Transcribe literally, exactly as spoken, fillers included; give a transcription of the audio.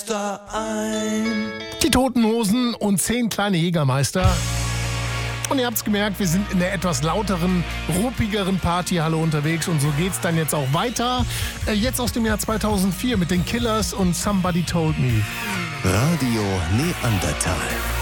ein. Die Toten Hosen und zehn kleine Jägermeister. Und ihr habt's gemerkt, wir sind in der etwas lauteren, ruppigeren Partyhalle unterwegs. Und so geht's dann jetzt auch weiter. Äh, jetzt aus dem Jahr zweitausendvier mit den Killers und Somebody Told Me. Radio Neandertal.